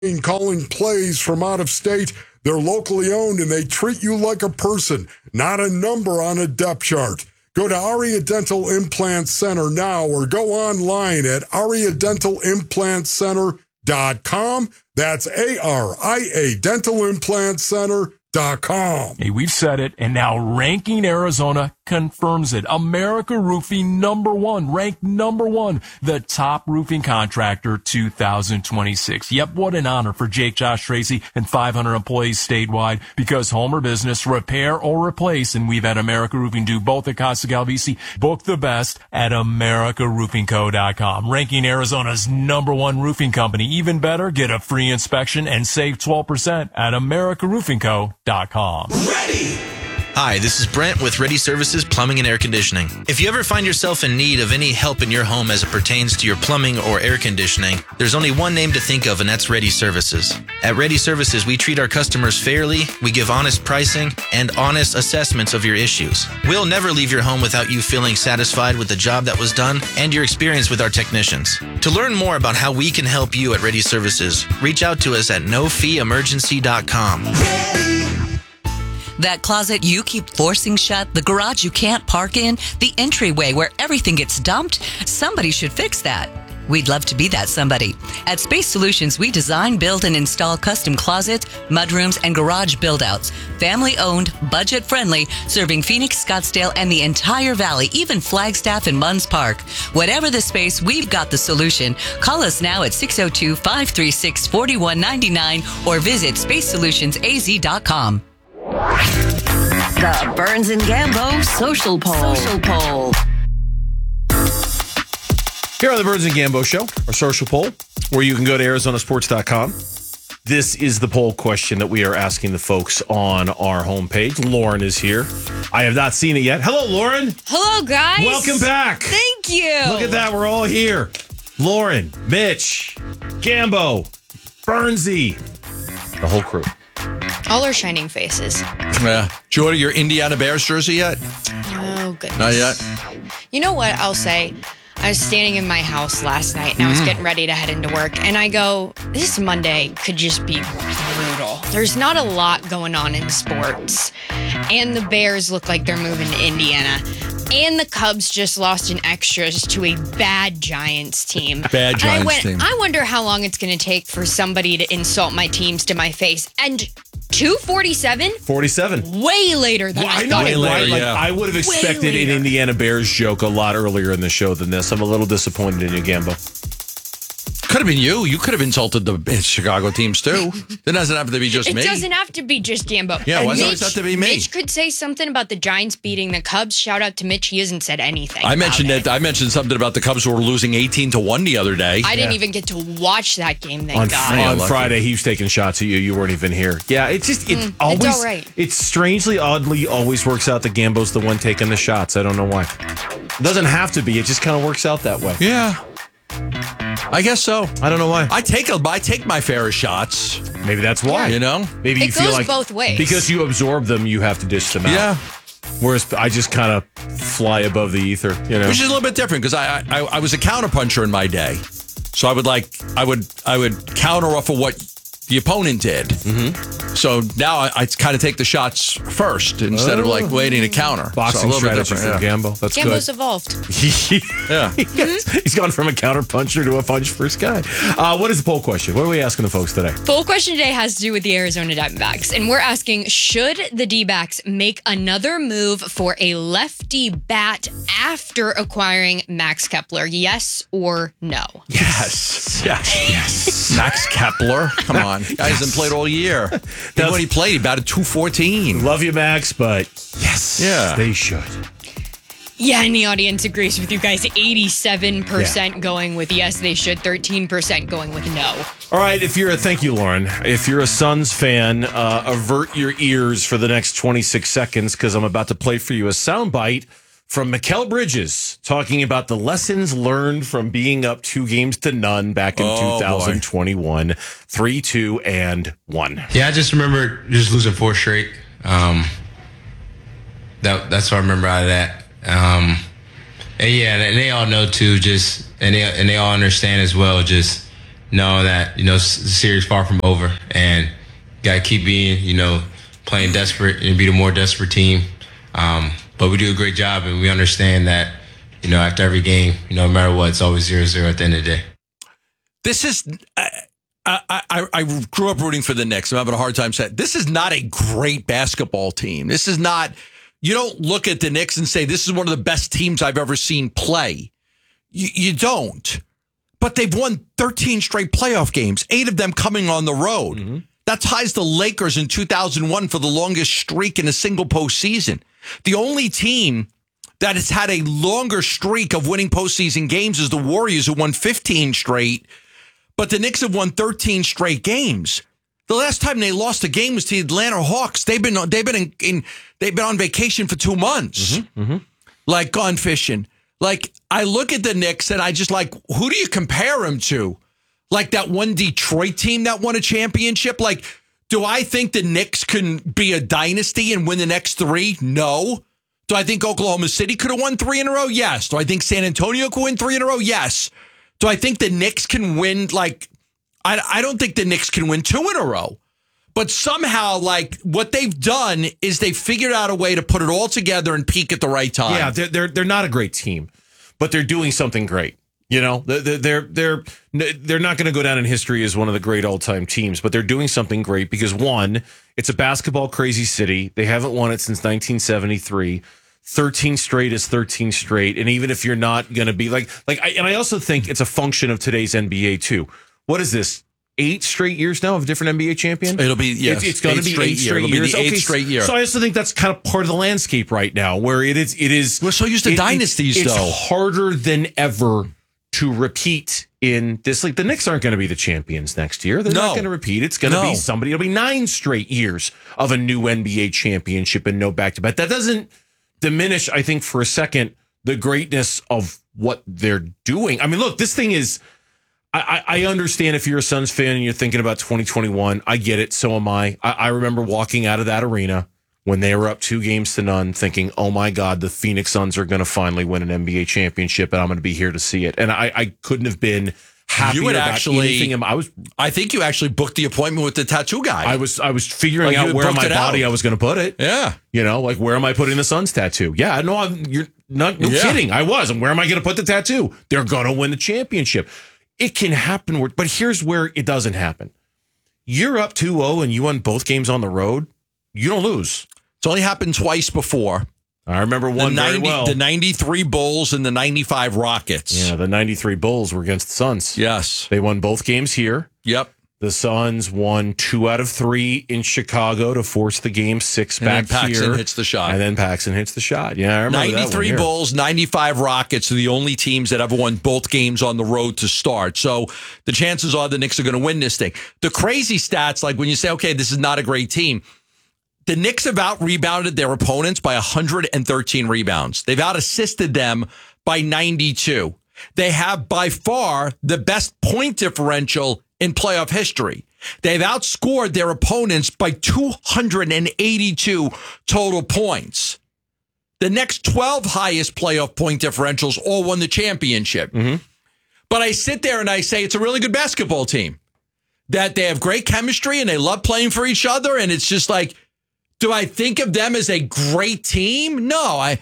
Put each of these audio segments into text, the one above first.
calling plays from out of state. They're locally owned and they treat you like a person, not a number on a depth chart. Go to Aria Dental Implant Center now or go online at ariadentalimplantcenter.com. That's ARIA Dental Implant Center.com. Hey, we've said it, and now Ranking Arizona confirms it. America Roofing #1, ranked #1, the top roofing contractor 2026. Yep, what an honor for Jake, Josh, Tracy, and 500 employees statewide, because home or business, repair or replace, and we've had America Roofing do both at Costa Galvisi. Book the best at AmericaRoofingCo.com. Ranking Arizona's #1 roofing company. Even better, get a free inspection and save 12% at AmericaRoofingCo.com. Ready! Hi, this is Brent with Ready Services Plumbing and Air Conditioning. If you ever find yourself in need of any help in your home as it pertains to your plumbing or air conditioning, there's only one name to think of, and that's Ready Services. At Ready Services, we treat our customers fairly, we give honest pricing, and honest assessments of your issues. We'll never leave your home without you feeling satisfied with the job that was done and your experience with our technicians. To learn more about how we can help you at Ready Services, reach out to us at nofeeemergency.com. That closet you keep forcing shut, the garage you can't park in, the entryway where everything gets dumped, somebody should fix that. We'd love to be that somebody. At Space Solutions, we design, build, and install custom closets, mudrooms, and garage build-outs. Family-owned, budget-friendly, serving Phoenix, Scottsdale, and the entire valley, even Flagstaff and Munns Park. Whatever the space, we've got the solution. Call us now at 602-536-4199 or visit spacesolutionsaz.com. The Burns and Gambo Social Poll. Here on the Burns and Gambo Show, our social poll, where you can go to arizonasports.com. This is the poll question that we are asking the folks on our homepage. Lauren is here. I have not seen it yet. Hello, Lauren. Hello, guys. Welcome back. Thank you. Look at that. We're all here. Lauren, Mitch, Gambo, Burnsy, the whole crew. All our shining faces. Yeah. Did you order your Indiana Bears jersey yet? Oh, goodness. Not yet? You know what I'll say? I was standing in my house last night and I was getting ready to head into work. And I go, this Monday could just be brutal. There's not a lot going on in sports. And the Bears look like they're moving to Indiana. And the Cubs just lost in extras to a bad Giants team. Bad Giants team. I wonder how long it's going to take for somebody to insult my teams to my face. And 2:47? 47. Way later than I thought. Way later, yeah. like, I would have expected an Indiana Bears joke a lot earlier in the show than this. I'm a little disappointed in you, Gambo. Could have been you. You could have insulted the Chicago teams, too. It doesn't have to be just me. It doesn't have to be just Gambo. Yeah, And why does it always have to be me? Mitch could say something about the Giants beating the Cubs. Shout out to Mitch. He hasn't said anything. I mentioned about that. I mentioned something about the Cubs were losing 18-1 the other day. I didn't even get to watch that game, thank On God. Friday, he was taking shots at you. You weren't even here. Yeah, it's just, it's always, all right. It's strangely, oddly, always works out that Gambo's the one taking the shots. I don't know why. It doesn't have to be. It just kind of works out that way. Yeah. I guess so. I don't know why. I take my fair of shots. Maybe that's why. You know? Maybe you It feel goes like both ways. because you absorb them, you have to dish them out. Yeah. Whereas I just kind of fly above the ether, you know. Which is a little bit different because I was a counterpuncher in my day. So I would counter off of what the opponent did. Mm-hmm. So now I kind of take the shots first instead of like waiting to counter. Boxing so strategy from Gambo. That's Gambo's good. evolved. Yeah. He's gone from a counter puncher to a punch first guy. What is the poll question? What are we asking the folks today? Poll question today has to do with the Arizona Diamondbacks. And we're asking, should the D-backs make another move for a lefty bat after acquiring Max Kepler? Yes or no? Yes. Max Kepler. Come on. Guy hasn't played all year. When he played, he batted .214. Love you, Max, but yes, they should. Yeah, and the audience agrees with you guys. 87% going with yes, they should. 13% going with no. All right, thank you, Lauren. If you're a Suns fan, avert your ears for the next 26 seconds because I'm about to play for you a soundbite from Mikal Bridges talking about the lessons learned from being up 2-0 back in 2021, 3-2-1. Yeah, I just remember just losing 4 straight. That's what I remember out of that. And yeah, and they all know too. And they all understand as well. Just know that, the series far from over, and got to keep being, playing desperate and be the more desperate team. But we do a great job, and we understand that, after every game, no matter what, it's always 0-0 at the end of the day. This is, I grew up rooting for the Knicks. I'm having a hard time saying, this is not a great basketball team. This is not, you don't look at the Knicks and say, this is one of the best teams I've ever seen play. You don't. But they've won 13 straight playoff games, 8 of them coming on the road. Mm-hmm. That ties the Lakers in 2001 for the longest streak in a single postseason. The only team that has had a longer streak of winning postseason games is the Warriors, who won 15 straight. But the Knicks have won 13 straight games. The last time they lost a game was to the Atlanta Hawks. They've been on vacation for 2 months, like gone fishing. Like, I look at the Knicks and I just like, who do you compare them to? Like that one Detroit team that won a championship? Like, do I think the Knicks can be a dynasty and win the next 3? No. Do I think Oklahoma City could have won 3 in a row? Yes. Do I think San Antonio could win 3 in a row? Yes. Do I think the Knicks can win? Like, I don't think the Knicks can win 2 in a row. But somehow, like, what they've done is they've figured out a way to put it all together and peak at the right time. Yeah, they're not a great team, but they're doing something great. They're not going to go down in history as one of the great all-time teams, but they're doing something great because, one, it's a basketball crazy city. They haven't won it since 1973. 13 straight is 13 straight, and even if you're not going to be I also think it's a function of today's NBA too. What is this? 8 straight years now of a different NBA champion? It'll be, yes. It's going to be 8 straight years. It'll be the 8th straight year. So I also think that's kind of part of the landscape right now, where it is. We're so used to dynasties, though. It's harder than ever to repeat in this league. The Knicks aren't going to be the champions next year. They're not going to repeat. It's going to be somebody. It'll be 9 straight years of a new NBA championship and no back-to-back. That doesn't diminish, I think, for a second, the greatness of what they're doing. I mean, look, this thing is... I understand if you're a Suns fan and you're thinking about 2021. I get it. So am I. I remember walking out of that arena when they were up 2-0 thinking, oh, my God, the Phoenix Suns are going to finally win an NBA championship, and I'm going to be here to see it. And I couldn't have been happier about anything. I think you actually booked the appointment with the tattoo guy. I was figuring out where on my body I was going to put it. Yeah. Like, where am I putting the Suns tattoo? Yeah, no, you're not kidding. I was. And where am I going to put the tattoo? They're going to win the championship. It can happen, but here's where it doesn't happen. You're up 2-0 and you won both games on the road. You don't lose. It's only happened twice before. I remember one very well. The 93 Bulls and the 95 Rockets. Yeah, the 93 Bulls were against the Suns. Yes. They won both games here. Yep. The Suns won 2 out of 3 in Chicago to force the game 6 back here. And Paxson hits the shot. And then Paxson hits the shot. Yeah, I remember 93 Bulls, 95 Rockets are the only teams that ever won both games on the road to start. So the chances are the Knicks are going to win this thing. The crazy stats, like when you say, okay, this is not a great team, the Knicks have out-rebounded their opponents by 113 rebounds. They've out-assisted them by 92. They have by far the best point differential in playoff history. They've outscored their opponents by 282 total points. The next 12 highest playoff point differentials all won the championship. Mm-hmm. But I sit there and I say it's a really good basketball team, that they have great chemistry and they love playing for each other. And it's just like, do I think of them as a great team? No,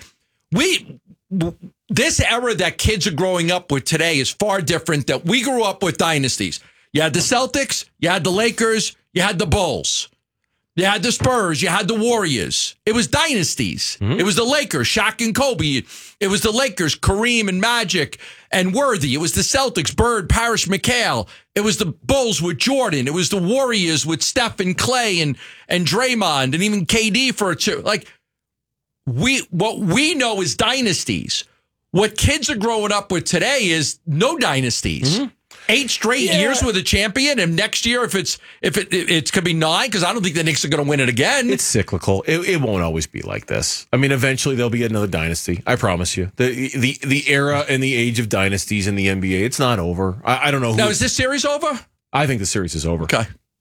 this era that kids are growing up with today is far different that we grew up with dynasties. You had the Celtics, you had the Lakers, you had the Bulls, you had the Spurs, you had the Warriors. It was dynasties. Mm-hmm. It was the Lakers, Shaq and Kobe. It was the Lakers, Kareem and Magic and Worthy. It was the Celtics, Bird, Parrish, McHale. It was the Bulls with Jordan. It was the Warriors with Steph and Clay and Draymond and even KD for a 2. Like, what we know is dynasties. What kids are growing up with today is no dynasties. Mm-hmm. 8 straight years with a champion, and next year, if it's could be 9, because I don't think the Knicks are going to win it again. It's cyclical. It won't always be like this. I mean, eventually there'll be another dynasty. I promise you. The era and the age of dynasties in the NBA, it's not over. I don't know. Now, is this series over? I think the series is over. Okay.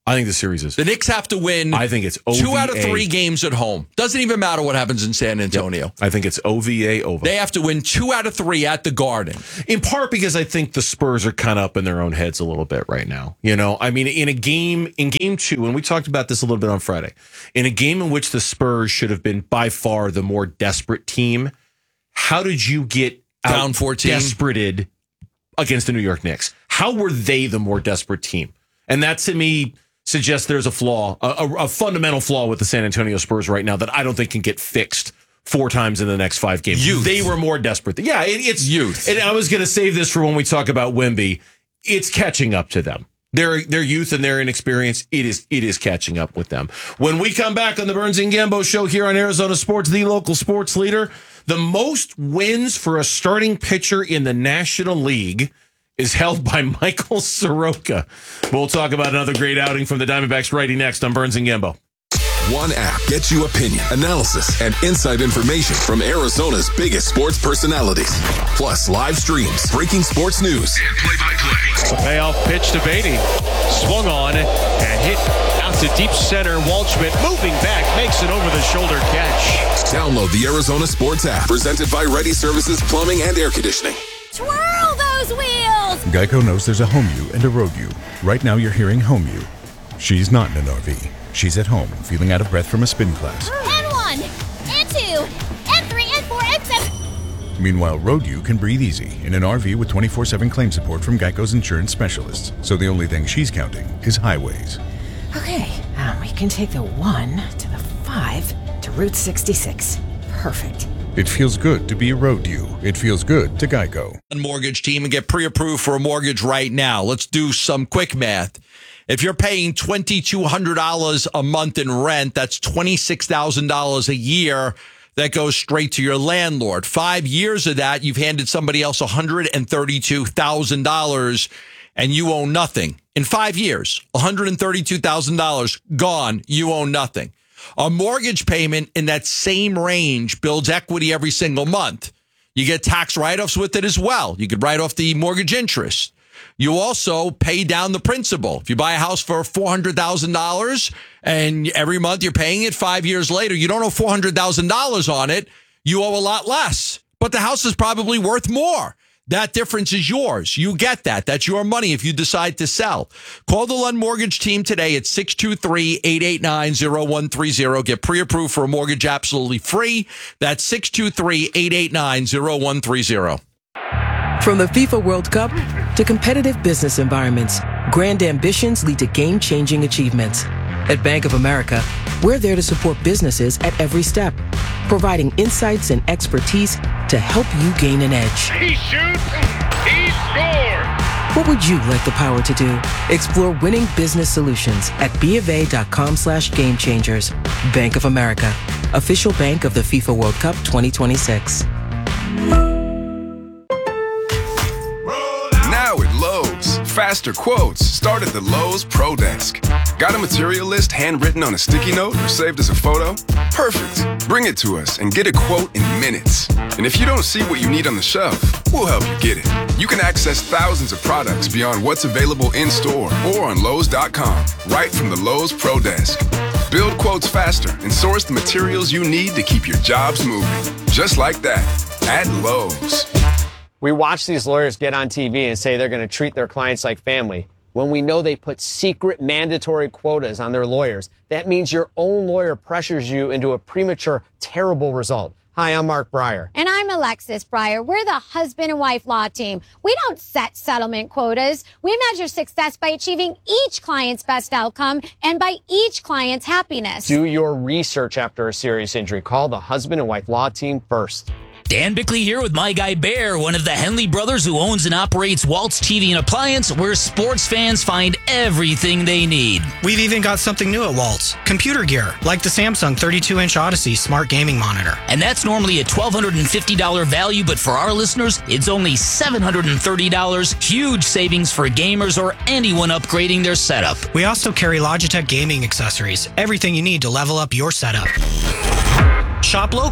I think the series is. The Knicks have to win. I think it's OVA. 2 out of 3 games at home. Doesn't even matter what happens in San Antonio. Yep. I think it's OVA. They have to win 2 out of 3 at the Garden. In part because I think the Spurs are kind of up in their own heads a little bit right now. I mean, in game 2, and we talked about this a little bit on Friday, in a game in which the Spurs should have been by far the more desperate team, how did you get down 14 desperated against the New York Knicks? How were they the more desperate team? And that, to me, suggests there's a flaw, a fundamental flaw with the San Antonio Spurs right now that I don't think can get fixed 4 times in the next 5 games. Youth. They were more desperate. Yeah, it's youth. And I was going to save this for when we talk about Wemby. It's catching up to them. Their youth and their inexperience, it is catching up with them. When we come back on the Burns and Gambo show here on Arizona Sports, the local sports leader, the most wins for a starting pitcher in the National League is held by Michael Soroka. We'll talk about another great outing from the Diamondbacks righty next on Burns and Gambo. One app gets you opinion, analysis, and inside information from Arizona's biggest sports personalities. Plus live streams, breaking sports news, and play-by-play. The payoff pitch to Beatty. Swung on and hit out to deep center. Waldschmidt moving back, makes an over-the-shoulder catch. Download the Arizona Sports app, presented by Ready Services Plumbing and Air Conditioning. Twirl those wheels! Geico knows there's a home you and a road you. Right now you're hearing home you. She's not in an RV. She's at home, feeling out of breath from a spin class. N1, N2, N3, N4, N7. Meanwhile, road you can breathe easy in an RV with 24/7 claim support from Geico's insurance specialists. So the only thing she's counting is highways. Okay, we can take the 1 to the 5 to Route 66. Perfect. It feels good to be a road you. It feels good to Geico. Mortgage team and get pre-approved for a mortgage right now. Let's do some quick math. If you're paying $2,200 a month in rent, that's $26,000 a year that goes straight to your landlord. 5 years of that, you've handed somebody else $132,000 and you own nothing. In 5 years, $132,000 gone, you own nothing. A mortgage payment in that same range builds equity every single month. You get tax write-offs with it as well. You could write off the mortgage interest. You also pay down the principal. If you buy a house for $400,000 and every month you're paying it 5 years later, you don't owe $400,000 on it. You owe a lot less, but the house is probably worth more. That difference is yours. You get that. That's your money if you decide to sell. Call the Lund Mortgage team today at 623-889-0130. Get pre-approved for a mortgage absolutely free. That's 623-889-0130. From the FIFA World Cup to competitive business environments, grand ambitions lead to game-changing achievements. At Bank of America, we're there to support businesses at every step, providing insights and expertise to help you gain an edge. He shoots, he scores! What would you like the power to do? Explore winning business solutions at BofA.com/gamechangers. Bank of America, official bank of the FIFA World Cup 2026. Now at Lowe's, faster quotes start at the Lowe's Pro Desk. Got a material list handwritten on a sticky note or saved as a photo? Perfect. Bring it to us and get a quote in minutes. And if you don't see what you need on the shelf, we'll help you get it. You can access thousands of products beyond what's available in-store or on Lowe's.com, right from the Lowe's Pro Desk. Build quotes faster and source the materials you need to keep your jobs moving. Just like that, at Lowe's. We watch these lawyers get on TV and say they're going to treat their clients like family when we know they put secret mandatory quotas on their lawyers. That means your own lawyer pressures you into a premature, terrible result. Hi, I'm Mark Breyer. And I'm Alexis Breyer. We're the husband and wife law team. We don't set settlement quotas. We measure success by achieving each client's best outcome and by each client's happiness. Do your research after a serious injury. Call the husband and wife law team first. Dan Bickley here with my guy Bear, one of the Henley brothers who owns and operates Waltz TV and Appliance, where sports fans find everything they need. We've even got something new at Waltz. Computer gear, like the Samsung 32-inch Odyssey smart gaming monitor. And that's normally a $1,250 value, but for our listeners, it's only $730. Huge savings for gamers or anyone upgrading their setup. We also carry Logitech gaming accessories, everything you need to level up your setup. Shop local.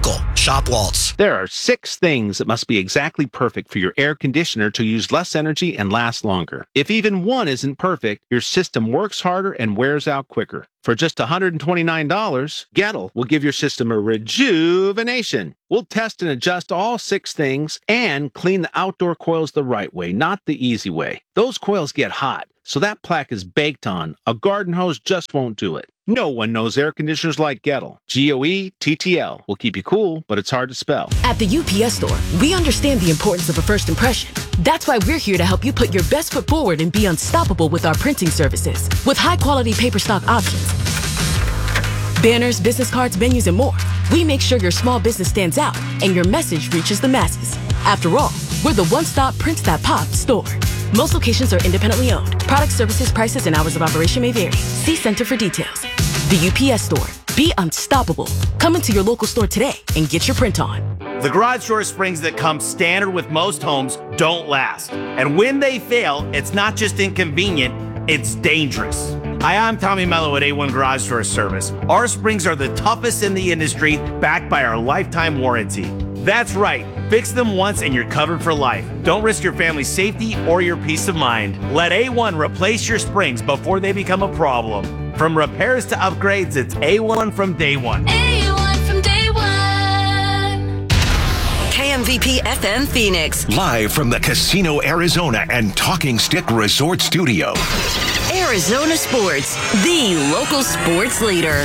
Shop Waltz. There are 6 things that must be exactly perfect for your air conditioner to use less energy and last longer. If even one isn't perfect, your system works harder and wears out quicker. For just $129, Gettle will give your system a rejuvenation. We'll test and adjust all 6 things and clean the outdoor coils the right way, not the easy way. Those coils get hot, so that plaque is baked on. A garden hose just won't do it. No one knows air conditioners like Gettle. Goettl will keep you cool, but it's hard to spell. At the UPS store, we understand the importance of a first impression. That's why we're here to help you put your best foot forward and be unstoppable with our printing services. With high-quality paper stock options, banners, business cards, menus, and more, we make sure your small business stands out and your message reaches the masses. After all, we're the one-stop prints that pop store. Most locations are independently owned. Product, services, prices, and hours of operation may vary. See Center for details. The UPS store. Be unstoppable. Come into your local store today and get your print on. The garage door springs that come standard with most homes don't last. And when they fail, it's not just inconvenient, it's dangerous. Hi, I'm Tommy Mello at A1 Garage Door Service. Our springs are the toughest in the industry, backed by our lifetime warranty. That's right. Fix them once and you're covered for life. Don't risk your family's safety or your peace of mind. Let A1 replace your springs before they become a problem. From repairs to upgrades, it's A1 from day one. A1 from day one. KMVP FM Phoenix. Live from the Casino Arizona and Talking Stick Resort Studio. Arizona Sports, the local sports leader.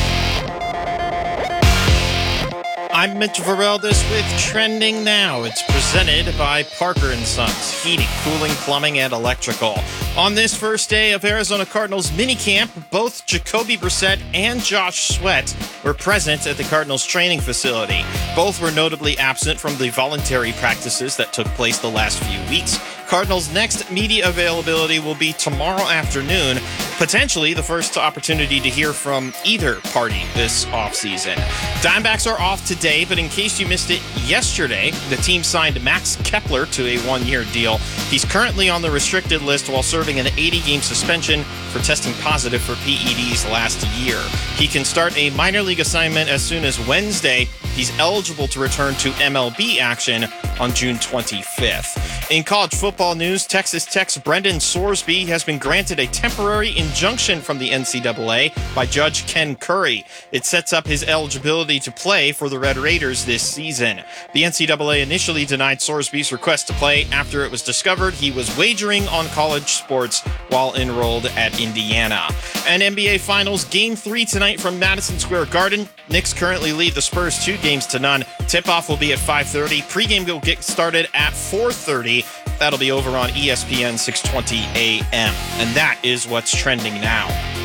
I'm Mitch Vareldes with Trending Now. It's presented by Parker & Sons, heating, cooling, plumbing, and electrical. On this first day of Arizona Cardinals minicamp, both Jacoby Brissett and Josh Sweat were present at the Cardinals training facility. Both were notably absent from the voluntary practices that took place the last few weeks. Cardinals' next media availability will be tomorrow afternoon, potentially the first opportunity to hear from either party this offseason. Diamondbacks are off today, but in case you missed it yesterday, the team signed Max Kepler to a one-year deal. He's currently on the restricted list while serving an 80-game suspension for testing positive for PEDs last year. He can start a minor league assignment as soon as Wednesday. He's eligible to return to MLB action on June 25th. In college football news, Texas Tech's Brendan Sorsby has been granted a temporary injunction from the NCAA by Judge Ken Curry. It sets up his eligibility to play for the Red Raiders this season. The NCAA initially denied Sorsby's request to play after it was discovered he was wagering on college sports while enrolled at Indiana. And NBA Finals Game 3 tonight from Madison Square Garden. Knicks currently lead the Spurs 2-0. Tip-off will be at 5:30. Pre-game will get started at 4:30. That'll be over on ESPN 620 AM. And that is what's trending now.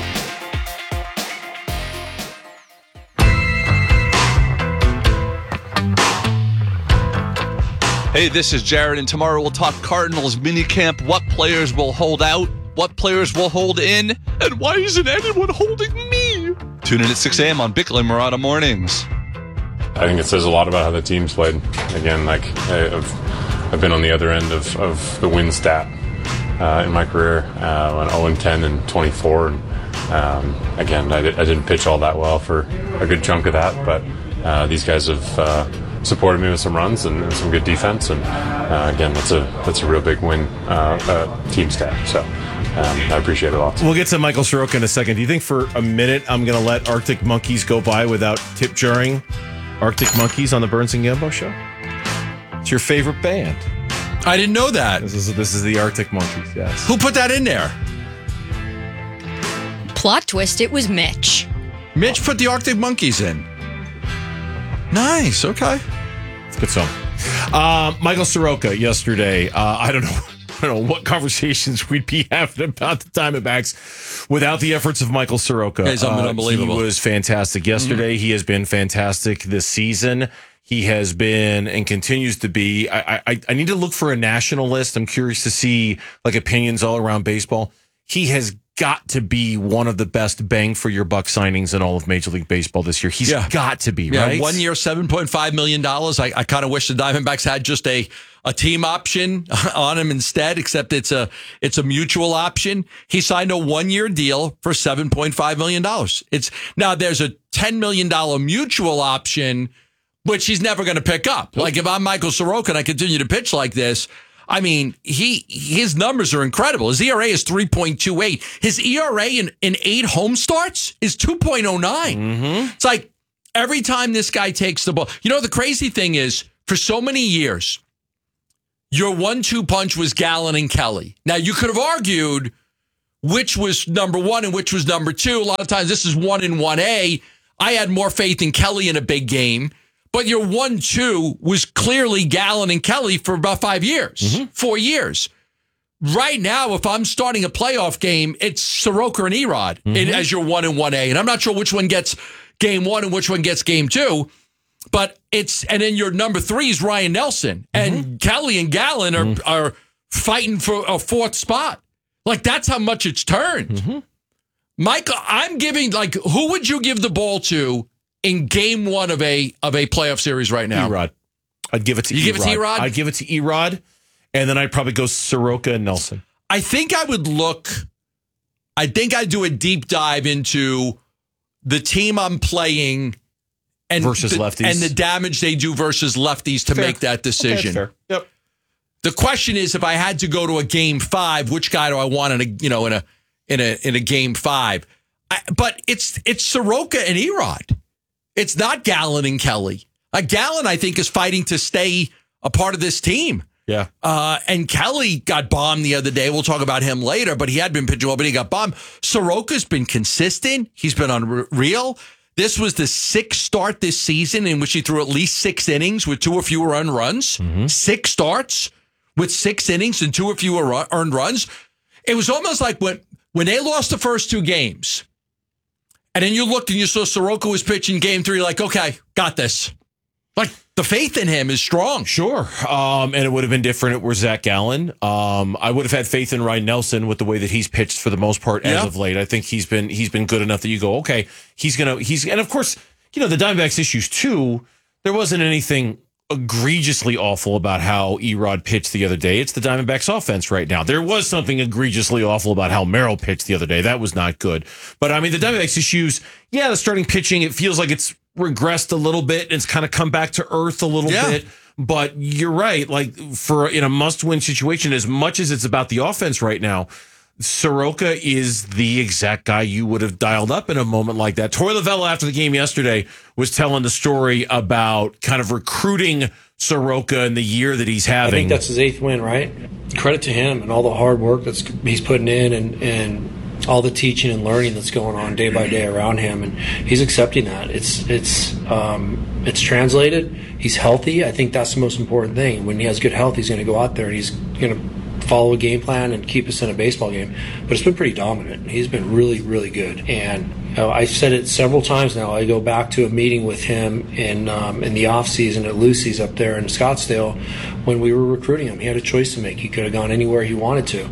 Hey, this is Jared, and tomorrow we'll talk Cardinals minicamp, what players will hold out, what players will hold in, and why isn't anyone holding me? Tune in at 6 a.m. on Bickley and Murata Mornings. I think it says a lot about how the team's played. Again, I've been on the other end of the win stat in my career, on 0-10 and 24. And again, I didn't pitch all that well for a good chunk of that, but these guys have supported me with some runs and some good defense. And again, that's a real big win team stat. So I appreciate it a lot. We'll get to Michael Soroka in a second. Do you think for a minute I'm going to let Arctic Monkeys go by without tip-jarring Arctic Monkeys on the Burns and Gambo show? It's your favorite band. I didn't know that. This is the Arctic Monkeys, yes. Who put that in there? Plot twist, it was Mitch. Mitch put the Arctic Monkeys in. Nice, okay. It's a good song. Michael Soroka yesterday. I don't know what conversations we'd be having about the Diamondbacks without the efforts of Michael Soroka. He's unbelievable. He was fantastic yesterday. Mm-hmm. He has been fantastic this season. He has been and continues to be. I need to look for a national list. I'm curious to see opinions all around baseball. He has got to be one of the best bang for your buck signings in all of Major League Baseball this year. He's got to be, right? 1 year, $7.5 million. I kind of wish the Diamondbacks had just a team option on him instead, except it's a mutual option. He signed a 1-year deal for $7.5 million. Now there's a $10 million mutual option, which he's never going to pick up. Like if I'm Michael Soroka and I continue to pitch like this, I mean, his numbers are incredible. His ERA is 3.28. His ERA in 8 home starts is 2.09. It's like every time this guy takes the ball. You know, the crazy thing is, for so many years, your 1-2 punch was Gallen and Kelly. Now, you could have argued which was number 1 and which was number 2. A lot of times, this is 1 and 1A. I had more faith in Kelly in a big game. But your 1-2 was clearly Gallen and Kelly for about 5 years, 4 years. Right now, if I'm starting a playoff game, it's Soroka and Erod as your 1 and 1A. And I'm not sure which one gets game 1 and which one gets game 2. But and then your number 3 is Ryan Nelson. And Kelly and Gallen are fighting for a 4th spot. Like, that's how much it's turned. Michael, I'm giving, who would you give the ball to in game 1 of a playoff series right now? Erod. I'd give it to Erod. You give it to Erod? I'd give it to Erod, and then I'd probably go Soroka and Nelson. I think I'd do a deep dive into the team I'm playing and versus lefties. And the damage they do versus lefties to make that decision. Okay, fair. Yep. The question is, if I had to go to a game 5, which guy do I want in a game 5? But it's Soroka and Erod. It's not Gallen and Kelly. Gallen, I think, is fighting to stay a part of this team. Yeah. And Kelly got bombed the other day. We'll talk about him later, but he had been pitching well, but he got bombed. Soroka's been consistent. He's been unreal. This was the 6th start this season in which he threw at least 6 innings with 2 or fewer earned runs. 6 starts with 6 innings and 2 or fewer earned runs. It was almost like when they lost the first 2 games, and then you looked and you saw Soroka was pitching game 3, like, okay, got this. Like, the faith in him is strong. Sure. And it would have been different if it were Zach Gallen. I would have had faith in Ryan Nelson with the way that he's pitched for the most part as of late. I think he's been good enough that you go, okay, and of course, the Diamondbacks issues too, there wasn't anything egregiously awful about how Erod pitched the other day. It's the Diamondbacks offense right now. There was something egregiously awful about how Merrill pitched the other day. That was not good. But I mean, the Diamondbacks issues, the starting pitching, it feels like it's regressed a little bit. It's kind of come back to earth a little bit. But you're right. Like, in a must-win situation, as much as it's about the offense right now, Soroka is the exact guy you would have dialed up in a moment like that. Torey Lovullo, after the game yesterday, was telling the story about kind of recruiting Soroka in the year that he's having. I think that's his 8th win, right? Credit to him and all the hard work he's putting in and all the teaching and learning that's going on day by day around him, and he's accepting that. It's translated. He's healthy. I think that's the most important thing. When he has good health, he's going to go out there and he's going to follow a game plan and keep us in a baseball game. But it's been pretty dominant. He's been really, really good. And I've said it several times now. I go back to a meeting with him in the off season at Lucy's up there in Scottsdale when we were recruiting him. He had a choice to make. He could have gone anywhere he wanted to,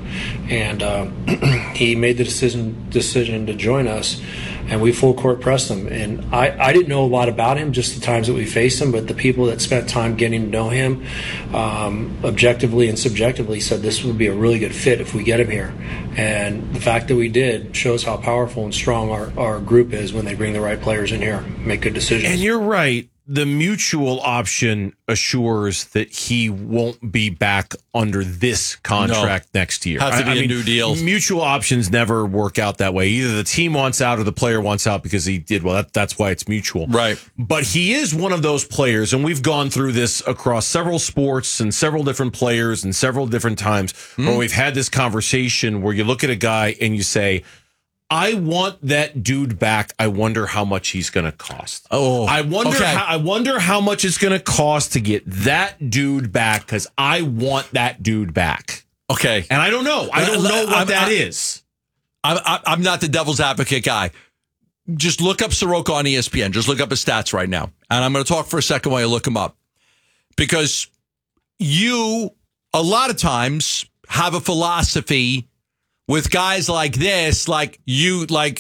and he made the decision to join us. And we full court pressed him. And I didn't know a lot about him, just the times that we faced him, but the people that spent time getting to know him, objectively and subjectively, said this would be a really good fit if we get him here. And the fact that we did shows how powerful and strong our group is when they bring the right players in here, make good decisions. And you're right. The mutual option assures that he won't be back under this contract next year. Has to be a new deal. Mutual options never work out that way. Either the team wants out or the player wants out because he did well. That's why it's mutual. Right. But he is one of those players, and we've gone through this across several sports and several different players and several different times where we've had this conversation where you look at a guy and you say, I want that dude back. I wonder how much he's going to cost. I wonder how much it's going to cost to get that dude back because I want that dude back. Okay. And I don't know. I don't know what that is. I'm not the devil's advocate guy. Just look up Soroka on ESPN. Just look up his stats right now. And I'm going to talk for a second while you look him up. Because you, a lot of times, have a philosophy with guys like this, you got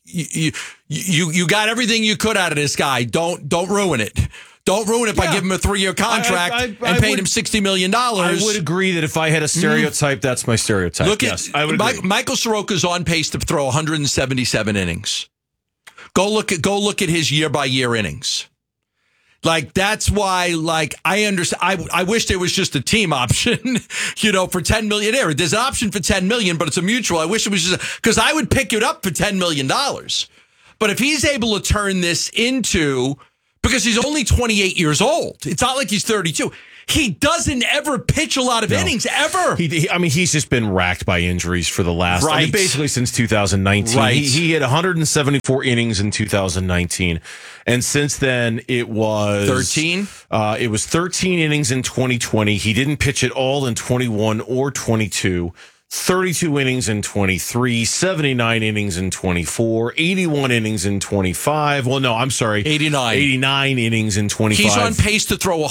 everything you could out of this guy. Don't ruin it. Don't ruin it by giving him a 3-year contract and paying him $60 million. I would agree that if I had a stereotype, that's my stereotype. I would agree. Michael Soroka's on pace to throw 177 innings. Go look at his year-by-year innings. Like, that's why, like, I understand. I wish there was just a team option, for $10 million. There's an option for $10 million, but it's a mutual. I wish it was just because I would pick it up for $10 million. But if he's able to turn this into, because he's only 28 years old, it's not like he's 32. He doesn't ever pitch a lot of innings, ever. He's just been racked by injuries for the last, basically since 2019. Right. He had 174 innings in 2019. And since then, it was 13. It was 13 innings in 2020. He didn't pitch at all in 21 or 22. 32 innings in 23, 79 innings in 24, 81 innings in 25. Well, no, I'm sorry. 89 innings in 25. He's on pace to throw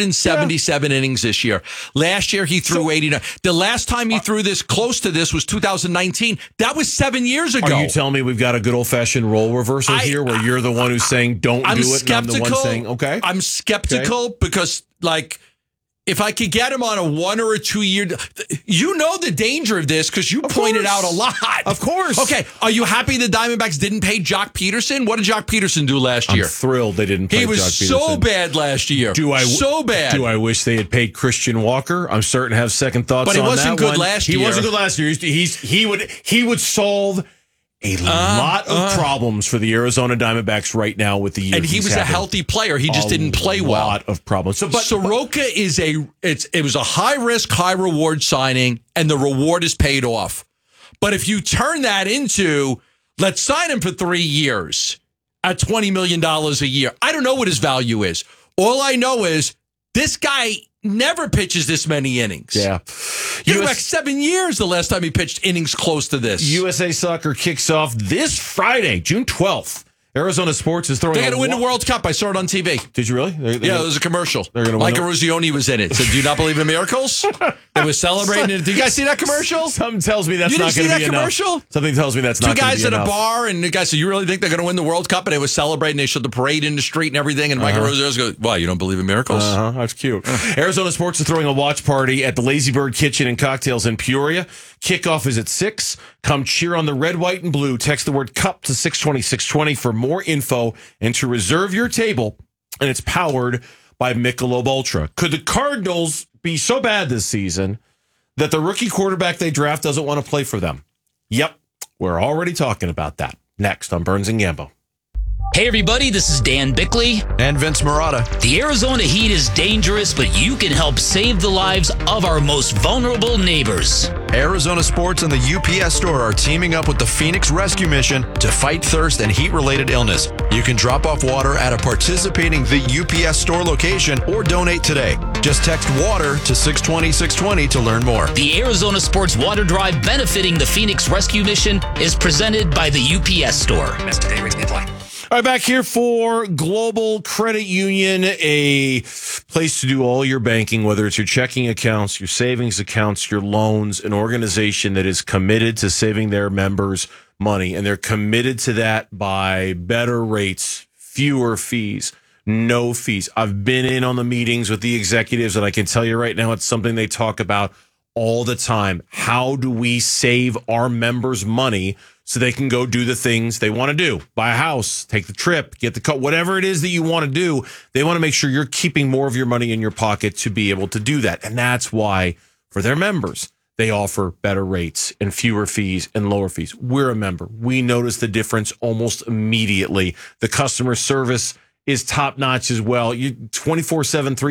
177 innings this year. Last year, he threw 89. The last time he threw this close to this was 2019. That was 7 years ago. Are you telling me we've got a good old-fashioned role reversal here where you're the one who's saying don't do it and I'm the one saying okay? I'm skeptical because, like, if I could get him on a 1 or a 2 year, the danger of this because you pointed out a lot. Of course. Okay. Are you happy the Diamondbacks didn't pay Jock Peterson? What did Jock Peterson do last year? I'm thrilled they didn't pay Jock Peterson. He was so bad last year. So bad. Do I wish they had paid Christian Walker? I'm starting to have second thoughts on that. But he wasn't good last year. He wasn't good last year. He would solve a lot of problems for the Arizona Diamondbacks right now with the year. And he was a healthy player. He just didn't play well. A lot of problems. But Soroka it was a high risk, high reward signing, and the reward is paid off. But if you turn that into, let's sign him for 3 years at $20 million a year, I don't know what his value is. All I know is this guy never pitches this many innings. Yeah. He went back 7 years the last time he pitched innings close to this. USA Soccer kicks off this Friday, June 12th. Arizona Sports is throwing. They're going to win the World Cup. I saw it on TV. Did you really? Yeah, there was a commercial. They're going to win. Mike Eruzione was in it. Said, "Do you not believe in miracles?" They were celebrating it. Did you guys see that commercial? Something tells me that's not going to be enough. Commercial? Something tells me that's not going to be enough. 2 guys at a bar, and the guy said, "You really think they're going to win the World Cup?" And they were celebrating. They showed the parade in the street and everything. And Mike Eruzione goes, "Wow, you don't believe in miracles?" That's cute. Arizona Sports is throwing a watch party at the Lazy Bird Kitchen and Cocktails in Peoria. Kickoff is at 6. Come cheer on the red, white, and blue. Text the word CUP to 620-620 for more info and to reserve your table. And it's powered by Michelob Ultra. Could the Cardinals be so bad this season that the rookie quarterback they draft doesn't want to play for them? Yep, we're already talking about that. Next on Burns and Gambo. Hey everybody, this is Dan Bickley. And Vince Marotta. The Arizona heat is dangerous, but you can help save the lives of our most vulnerable neighbors. Arizona Sports and the UPS Store are teaming up with the Phoenix Rescue Mission to fight thirst and heat-related illness. You can drop off water at a participating The UPS Store location or donate today. Just text WATER to 620-620 to learn more. The Arizona Sports Water Drive benefiting the Phoenix Rescue Mission is presented by the UPS Store. All right, back here for Global Credit Union, a place to do all your banking, whether it's your checking accounts, your savings accounts, your loans, an organization that is committed to saving their members money. And they're committed to that by better rates, fewer fees, no fees. I've been in on the meetings with the executives, and I can tell you right now, it's something they talk about all the time. How do we save our members money so they can go do the things they want to do? Buy a house, take the trip, get the car, whatever it is that you want to do. They want to make sure you're keeping more of your money in your pocket to be able to do that. And that's why for their members, they offer better rates and fewer fees and lower fees. We're a member. We notice the difference almost immediately. The customer service is top notch as well. You 24/7,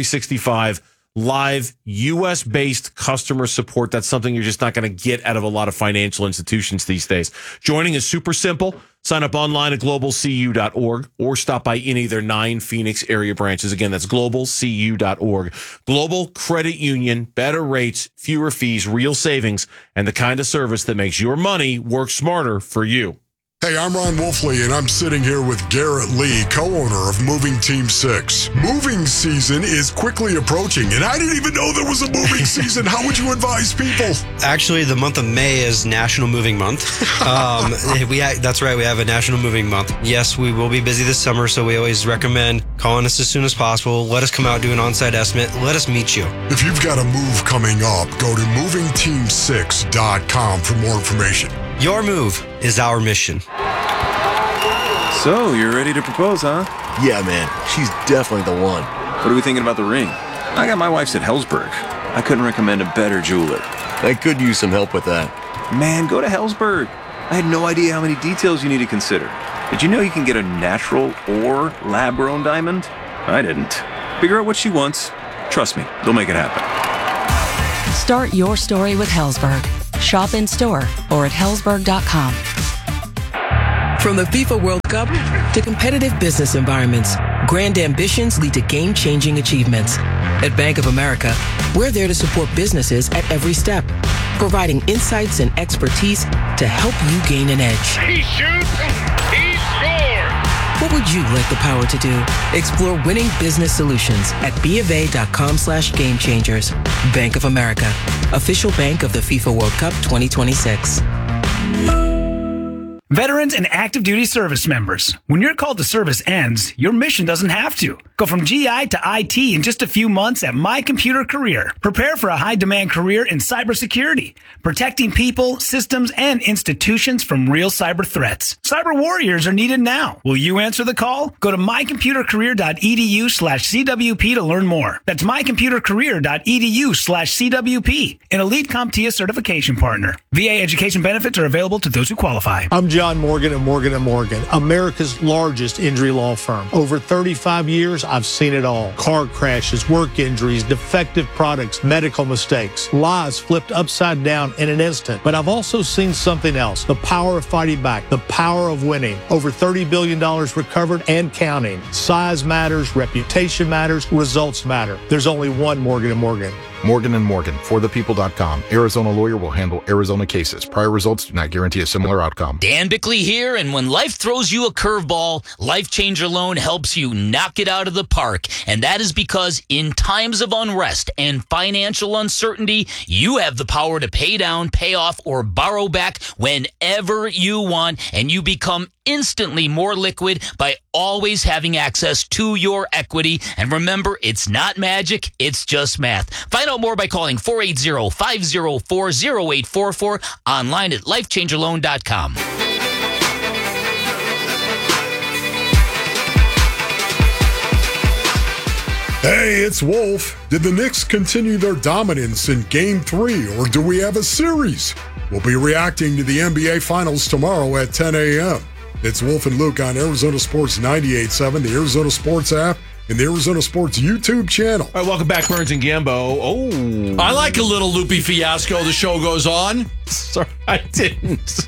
365 live U.S.-based customer support. That's something you're just not going to get out of a lot of financial institutions these days. Joining is super simple. Sign up online at globalcu.org or stop by any of their 9 Phoenix area branches. Again, that's globalcu.org. Global Credit Union, better rates, fewer fees, real savings, and the kind of service that makes your money work smarter for you. Hey, I'm Ron Wolfley, and I'm sitting here with Garrett Lee, co-owner of Moving Team 6. Moving season is quickly approaching, and I didn't even know there was a moving season. How would you advise people? Actually, the month of May is National Moving Month. That's right, we have a National Moving Month. Yes, we will be busy this summer, so we always recommend calling us as soon as possible. Let us come out, do an on-site estimate. Let us meet you. If you've got a move coming up, go to movingteam6.com for more information. Your move is our mission. So, you're ready to propose, huh? Yeah, man. She's definitely the one. What are we thinking about the ring? I got my wife's at Hellsberg. I couldn't recommend a better jeweler. I could use some help with that. Man, go to Hellsberg. I had no idea how many details you need to consider. Did you know you can get a natural or lab-grown diamond? I didn't. Figure out what she wants. Trust me, they'll make it happen. Start your story with Hellsberg. Shop in store or at hellsberg.com. From the FIFA World Cup to competitive business environments, grand ambitions lead to game-changing achievements. At Bank of America, we're there to support businesses at every step, providing insights and expertise to help you gain an edge. He shoots, he scores! What would you like the power to do? Explore winning business solutions at BofA.com/gamechangers. Bank of America, official bank of the FIFA World Cup 2026. Veterans and active duty service members, when your call to service ends, your mission doesn't have to. Go from GI to IT in just a few months at My Computer Career. Prepare for a high-demand career in cybersecurity, protecting people, systems, and institutions from real cyber threats. Cyber warriors are needed now. Will you answer the call? Go to mycomputercareer.edu/CWP to learn more. That's mycomputercareer.edu/CWP, an elite CompTIA certification partner. VA education benefits are available to those who qualify. I'm John Morgan at Morgan & Morgan, America's largest injury law firm. Over 35 years, I've seen it all. Car crashes, work injuries, defective products, medical mistakes, lives flipped upside down in an instant. But I've also seen something else, the power of fighting back, the power of winning. Over $30 billion recovered and counting. Size matters, reputation matters, results matter. There's only one Morgan & Morgan. Morgan & Morgan, forthepeople.com. Arizona lawyer will handle Arizona cases. Prior results do not guarantee a similar outcome. Dan Bickley here, and when life throws you a curveball, Life Changer Loan helps you knock it out of the park. And that is because in times of unrest and financial uncertainty, you have the power to pay down, pay off, or borrow back whenever you want, and you become instantly more liquid by always having access to your equity. And remember, it's not magic, it's just math. Find out more by calling 480-504-0844, online at lifechangerloan.com. Hey, it's Wolf. Did the Knicks continue their dominance in Game 3, or do we have a series? We'll be reacting to the NBA Finals tomorrow at 10 a.m. It's Wolf and Luke on Arizona Sports 98.7, the Arizona Sports app, and the Arizona Sports YouTube channel. All right, welcome back, Burns and Gambo. Oh. I like a little loopy fiasco. The show goes on. Sorry, I didn't.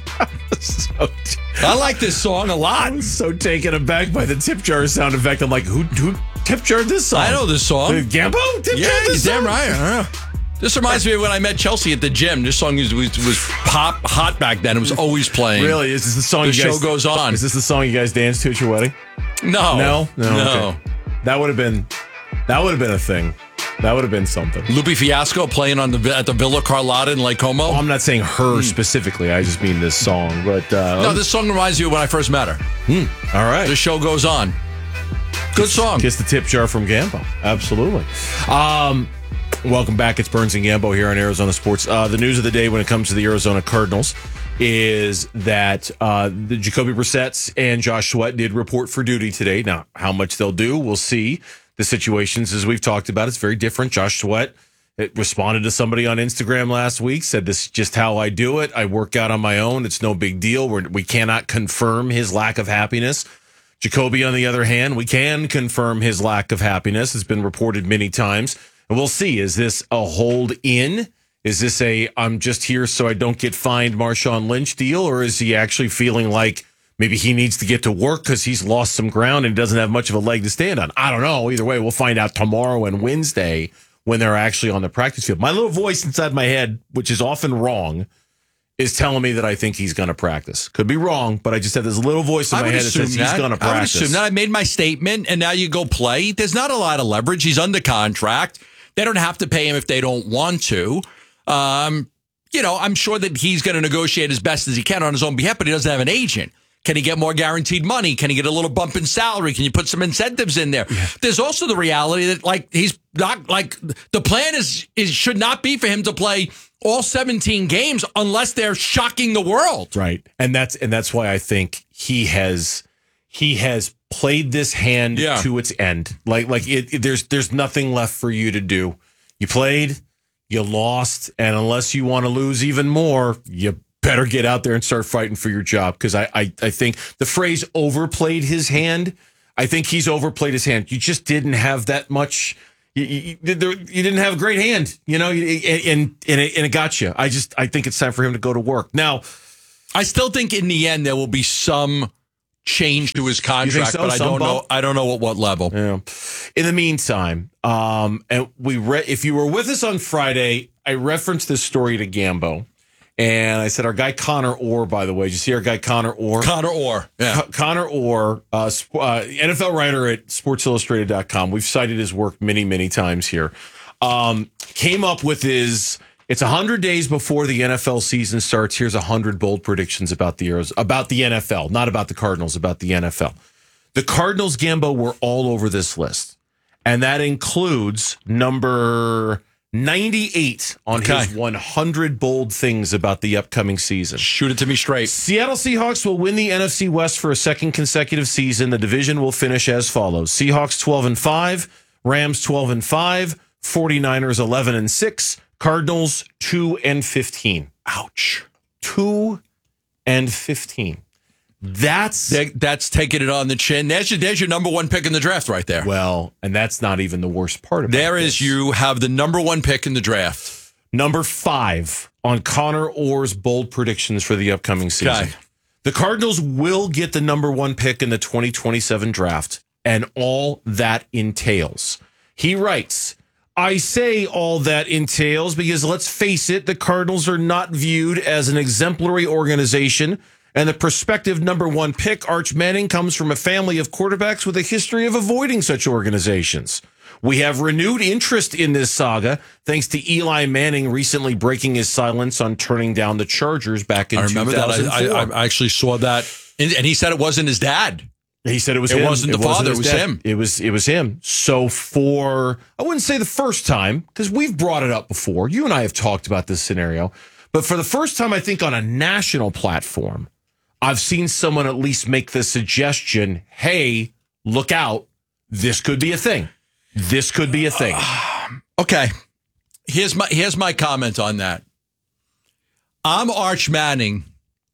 I like this song a lot. I was so taken aback by the tip jar sound effect. I'm like, who tip jarred this song? I know this song. Gambo tip jarred this song? Damn right. This reminds me of when I met Chelsea at the gym. This song was pop hot back then. It was always playing. Really? Is this the song the show goes on? Is this the song you guys danced to at your wedding? No. Okay. That would have been a thing. That would have been something. Lupe Fiasco playing at the Villa Carlotta in Lake Como. Oh, I'm not saying her specifically. I just mean this song. But no, this song reminds me of when I first met her. All right. The show goes on. Good song. Kiss the tip jar from Gambo. Absolutely. Welcome back. It's Burns and Gambo here on Arizona Sports. The news of the day when it comes to the Arizona Cardinals is that the Jacoby Brissett and Josh Sweat did report for duty today. Now, how much they'll do, we'll see. The situations, as we've talked about, it's very different. Josh Sweat responded to somebody on Instagram last week, said, "This is just how I do it. I work out on my own. It's no big deal. We cannot confirm his lack of happiness." Jacoby, on the other hand, we can confirm his lack of happiness. It's been reported many times. And we'll see. Is this a hold in? Is this I'm just here so I don't get fined Marshawn Lynch deal? Or is he actually feeling like maybe he needs to get to work because he's lost some ground and doesn't have much of a leg to stand on? I don't know. Either way, we'll find out tomorrow and Wednesday when they're actually on the practice field. My little voice inside my head, which is often wrong, is telling me that I think he's going to practice. Could be wrong, but I just have this little voice in my head that says he's going to practice. I would assume that. I made my statement, and now you go play. There's not a lot of leverage. He's under contract. They don't have to pay him if they don't want to. I'm sure that he's going to negotiate as best as he can on his own behalf, but he doesn't have an agent. Can he get more guaranteed money? Can he get a little bump in salary? Can you put some incentives in there? Yeah. There's also the reality that he's not the plan is should not be for him to play all 17 games unless they're shocking the world. Right. And that's why I think he has he has played this hand to its end. There's nothing left for you to do. You played, you lost, and unless you want to lose even more, you better get out there and start fighting for your job. Because I think the phrase overplayed his hand, I think he's overplayed his hand. You just didn't have that much. You didn't have a great hand, and it got you. I think it's time for him to go to work. Now, I still think in the end there will be some change to his contract, but I don't know at what level. Yeah. In the meantime, and if you were with us on Friday, I referenced this story to Gambo. And I said, our guy Connor Orr, by the way, did you see our guy Connor Orr? Connor Orr, yeah. Connor Orr, NFL writer at SportsIllustrated.com. We've cited his work many, many times here. Came up with it's 100 days before the NFL season starts. Here's 100 bold predictions about the NFL, not about the Cardinals, about the NFL. The Cardinals, Gambo, were all over this list. And that includes number 98 on his 100 bold things about the upcoming season. Shoot it to me straight. Seattle Seahawks will win the NFC West for a second consecutive season. The division will finish as follows: Seahawks 12-5, Rams 12-5, 49ers 11-6, Cardinals 2-15. Ouch. 2-15. That's taking it on the chin. There's your number one pick in the draft right there. Well, and that's not even the worst part of it. You have the number one pick in the draft. Number 5 on Connor Orr's bold predictions for the upcoming season. Okay. The Cardinals will get the number 1 pick in the 2027 draft, and all that entails. He writes, I say all that entails because, let's face it, the Cardinals are not viewed as an exemplary organization. And the prospective number 1 pick, Arch Manning, comes from a family of quarterbacks with a history of avoiding such organizations. We have renewed interest in this saga, thanks to Eli Manning recently breaking his silence on turning down the Chargers back in 2004. I remember that. I actually saw that. And he said it wasn't his dad. He said it was him. It wasn't the father. It was him. It was him. So for, I wouldn't say the first time, because we've brought it up before. You and I have talked about this scenario. But for the first time, I think on a national platform, I've seen someone at least make the suggestion, hey, look out. This could be a thing. This could be a thing. Okay. Here's my comment on that. I'm Arch Manning,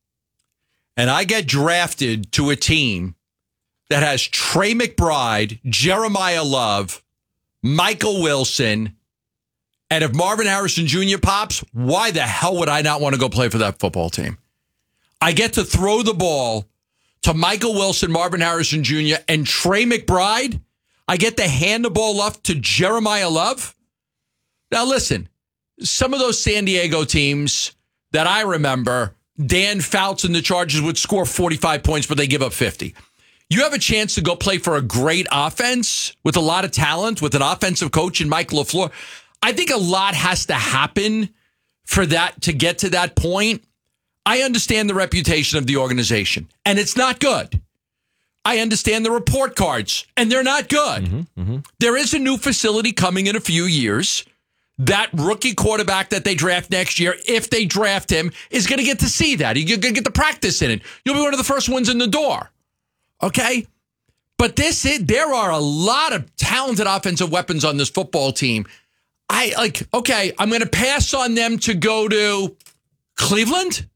and I get drafted to a team that has Trey McBride, Jeremiah Love, Michael Wilson, and if Marvin Harrison Jr. pops, why the hell would I not want to go play for that football team? I get to throw the ball to Michael Wilson, Marvin Harrison Jr., and Trey McBride. I get to hand the ball off to Jeremiah Love. Now, listen, some of those San Diego teams that I remember, Dan Fouts and the Chargers would score 45 points, but they give up 50. You have a chance to go play for a great offense with a lot of talent, with an offensive coach in Mike LaFleur. I think a lot has to happen for that to get to that point. I understand the reputation of the organization, and it's not good. I understand the report cards, and they're not good. There is a new facility coming in a few years. That rookie quarterback that they draft next year, if they draft him, is going to get to see that. You're going to get the practice in it. You'll be one of the first ones in the door. Okay? But there are a lot of talented offensive weapons on this football team. I'm going to pass on them to go to Cleveland?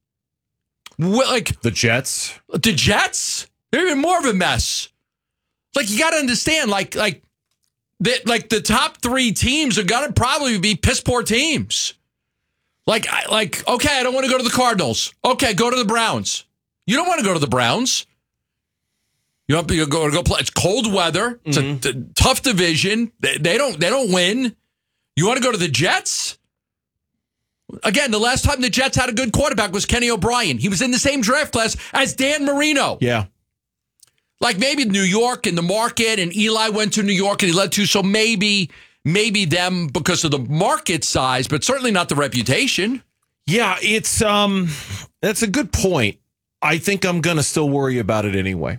The Jets? The Jets? They're even more of a mess. You got to understand, the top 3 teams are going to probably be piss poor teams. Okay, I don't want to go to the Cardinals. Okay, go to the Browns. You don't want to go to the Browns. You have to go play. It's cold weather. It's a tough division. They don't win. You want to go to the Jets? Again, the last time the Jets had a good quarterback was Kenny O'Brien. He was in the same draft class as Dan Marino. Yeah. Maybe New York and the market, and Eli went to New York and he led to, so maybe them because of the market size, but certainly not the reputation. Yeah, that's a good point. I think I'm going to still worry about it anyway.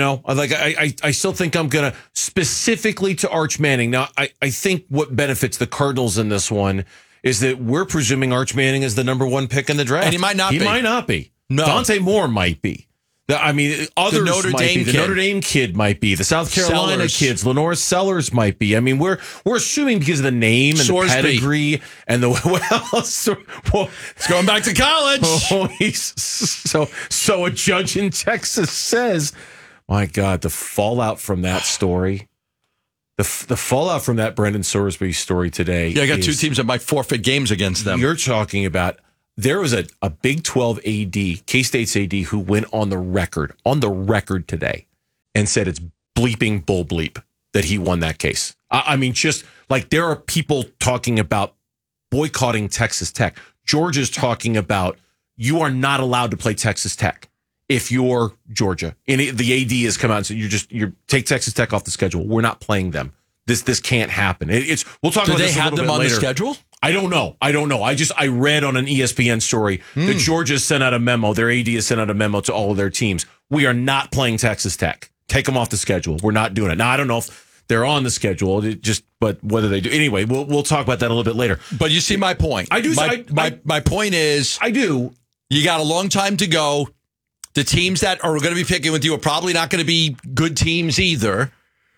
I still think I'm going to, specifically to Arch Manning. Now, I think what benefits the Cardinals in this one is that we're presuming Arch Manning is the number 1 pick in the draft. And he might not be. He might not be. No. Dante Moore might be. I mean, others Notre might Dame be. The kid. Notre Dame kid might be. The South Carolina Sellers. kids, Lenore Sellers might be. I mean, we're assuming because of the name and Sorsby. the pedigree and the It's going back to college. So a judge in Texas says, "My God, the fallout from that story, the fallout from that Brendan Sorsby story today." Yeah, I got is, two teams that might forfeit games against them. You're talking about. There was a Big 12 AD, K-State's AD, who went on the record today and said it's bleeping bull bleep that he won that case. I mean, just like there are people talking about boycotting Texas Tech. Georgia's talking about you are not allowed to play Texas Tech if you're Georgia. And the AD has come out and said, you take Texas Tech off the schedule. We're not playing them. This can't happen. We'll talk about this a little bit later. Do they have them on the schedule? I don't know. I read on an ESPN story that Georgia sent out a memo. Their AD has sent out a memo to all of their teams. We are not playing Texas Tech. Take them off the schedule. We're not doing it. Now, I don't know if they're on the schedule, but whether they do. Anyway, we'll talk about that a little bit later. But you see my point. I do. My point is, I do. You got a long time to go. The teams that are going to be picking with you are probably not going to be good teams either.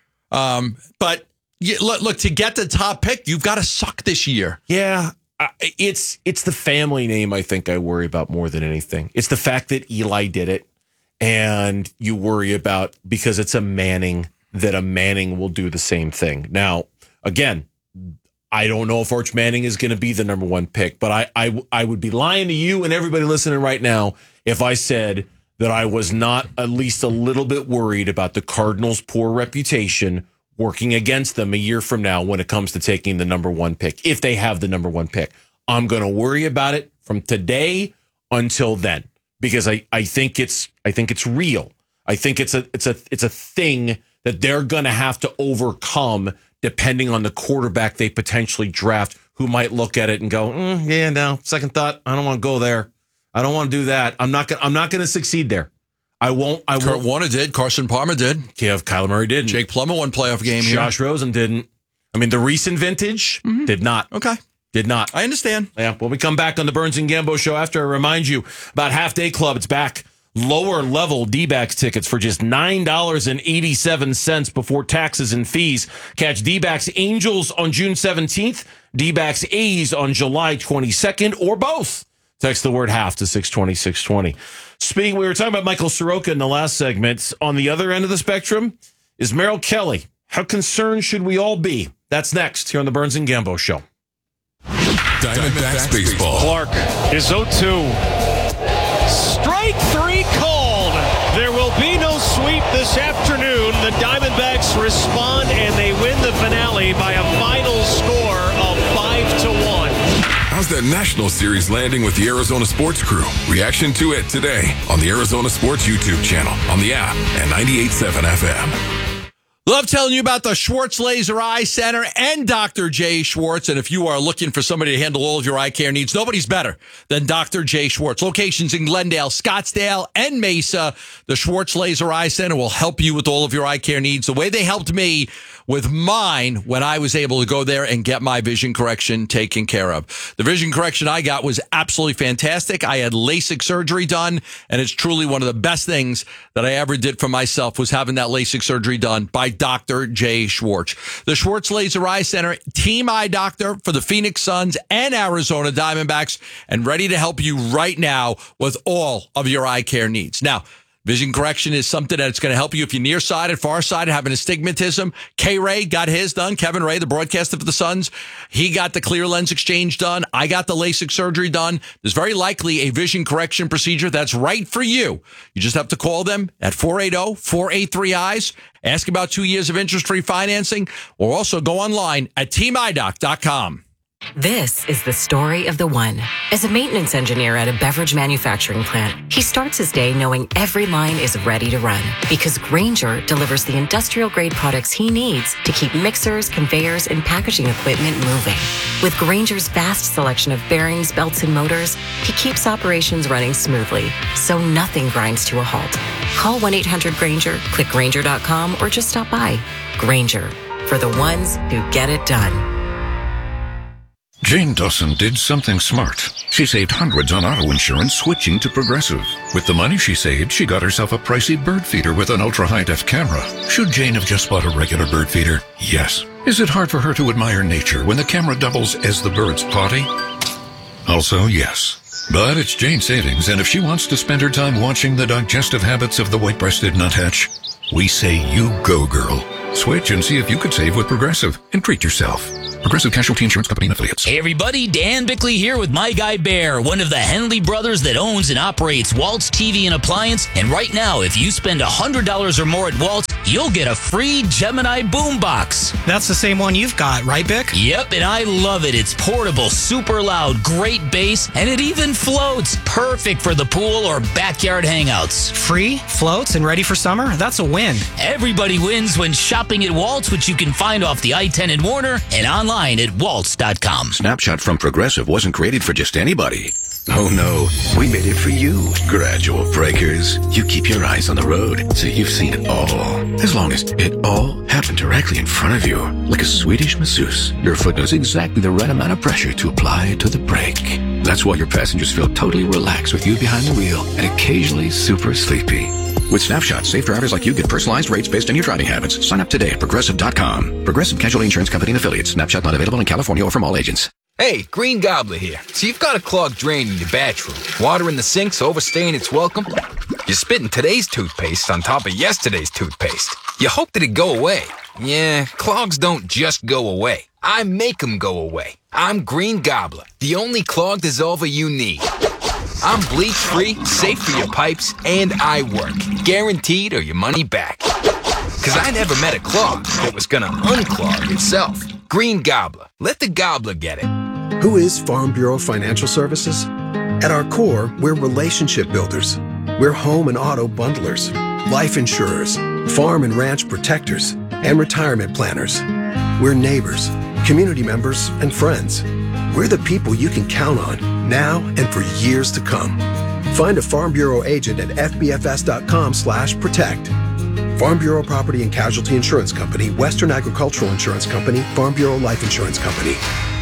But look, to get the top pick, you've got to suck this year. Yeah. It's the family name I think I worry about more than anything. It's the fact that Eli did it, and you worry about, because it's a Manning, that a Manning will do the same thing. Now, again, I don't know if Arch Manning is going to be the number one pick, but I would be lying to you and everybody listening right now if I said that I was not at least a little bit worried about the Cardinals' poor reputation working against them a year from now when it comes to taking the number one pick, if they have the number one pick. I'm going to worry about it from today until then, because I think it's real. I think it's a thing that they're going to have to overcome depending on the quarterback they potentially draft, who might look at it and go, yeah, no, second thought, I don't want to go there. I don't want to do that. I'm not going to succeed there. I won't. Kurt Warner did. Carson Palmer did. Kyler Murray didn't. Jake Plummer won playoff game here. Josh Rosen didn't. I mean, the recent vintage did not. Okay. Did not. I understand. Yeah. When we come back on the Burns and Gambo show, after I remind you about Half Day Club, it's back. Lower level D-backs tickets for just $9.87 before taxes and fees. Catch D-backs Angels on June 17th, D-backs A's on July 22nd, or both. Text the word half to 620-620. Speaking, we were talking about Michael Soroka in the last segment. On the other end of the spectrum is Merrill Kelly. How concerned should we all be? That's next here on the Burns and Gambo show. Diamondbacks baseball. Clark is 0-2. Strike three called. There will be no sweep this afternoon. The Diamondbacks respond and they win the finale by a final score of 5-1. How's that National Series landing with the Arizona Sports Crew? Reaction to it today on the Arizona Sports YouTube channel, on the app, and 98.7 FM. Love telling you about the Schwartz Laser Eye Center and Dr. J. Schwartz. And if you are looking for somebody to handle all of your eye care needs, nobody's better than Dr. J. Schwartz. Locations in Glendale, Scottsdale, and Mesa. The Schwartz Laser Eye Center will help you with all of your eye care needs the way they helped me with mine when I was able to go there and get my vision correction taken care of. The vision correction I got was absolutely fantastic. I had LASIK surgery done, and it's truly one of the best things that I ever did for myself was having that LASIK surgery done by Dr. J. Schwartz. The Schwartz Laser Eye Center, team eye doctor for the Phoenix Suns and Arizona Diamondbacks, and ready to help you right now with all of your eye care needs. Now, vision correction is something that's going to help you if you're nearsighted, farsighted, having astigmatism. K-Ray got his done. Kevin Ray, the broadcaster for the Suns, he got the clear lens exchange done. I got the LASIK surgery done. There's very likely a vision correction procedure that's right for you. You just have to call them at 480-483-EYES. Ask about 2 years of interest-free financing, or also go online at teamidoc.com. This is the story of the one. As a maintenance engineer at a beverage manufacturing plant, he starts his day knowing every line is ready to run because Grainger delivers the industrial-grade products he needs to keep mixers, conveyors, and packaging equipment moving. With Grainger's vast selection of bearings, belts, and motors, he keeps operations running smoothly, so nothing grinds to a halt. Call 1-800-GRAINGER, click Grainger.com, or just stop by. Grainger, for the ones who get it done. Jane Dawson did something smart. She saved hundreds on auto insurance switching to Progressive. With the money she saved, she got herself a pricey bird feeder with an ultra-high-def camera. Should Jane have just bought a regular bird feeder? Yes. Is it hard for her to admire nature when the camera doubles as the bird's potty? Also, yes. But it's Jane's savings, and if she wants to spend her time watching the digestive habits of the white-breasted nuthatch, we say you go, girl. Switch and see if you could save with Progressive and treat yourself. Progressive Casualty Insurance Company and Affiliates. Hey everybody, Dan Bickley here with my guy Bear, one of the Henley brothers that owns and operates Waltz TV and Appliance. And right now, if you spend $100 or more at Waltz, you'll get a free Gemini boombox. That's the same one you've got, right, Bick? Yep, and I love it. It's portable, super loud, great bass, and it even floats. Perfect for the pool or backyard hangouts. Free, floats, and ready for summer? That's a win. Everybody wins when shopping at Waltz, which you can find off the I-10 in Warner and online at waltz.com. Snapshot from Progressive wasn't created for just anybody. Oh no, we made it for you. Gradual breakers. You keep your eyes on the road, so you've seen it all. As long as it all happened directly in front of you. Like a Swedish masseuse, your foot knows exactly the right amount of pressure to apply to the brake. That's why your passengers feel totally relaxed with you behind the wheel and occasionally super sleepy. With Snapshot, safe drivers like you get personalized rates based on your driving habits. Sign up today at Progressive.com. Progressive Casualty Insurance Company and Affiliates. Snapshot not available in California or from all agents. Hey, Green Gobbler here. So you've got a clogged drain in your bathroom. Water in the sink's overstaying its welcome. You're spitting today's toothpaste on top of yesterday's toothpaste. You hope that it go away. Yeah, clogs don't just go away. I make them go away. I'm Green Gobbler, the only clog dissolver you need. I'm bleach-free, safe for your pipes, and I work. Guaranteed or your money back. Because I never met a clog that was going to unclog itself. Green Gobbler. Let the gobbler get it. Who is Farm Bureau Financial Services? At our core, we're relationship builders. We're home and auto bundlers, life insurers, farm and ranch protectors, and retirement planners. We're neighbors, community members, and friends. We're the people you can count on now and for years to come. Find a Farm Bureau agent at fbfs.com/protect. Farm Bureau Property and Casualty Insurance Company, Western Agricultural Insurance Company, Farm Bureau Life Insurance Company.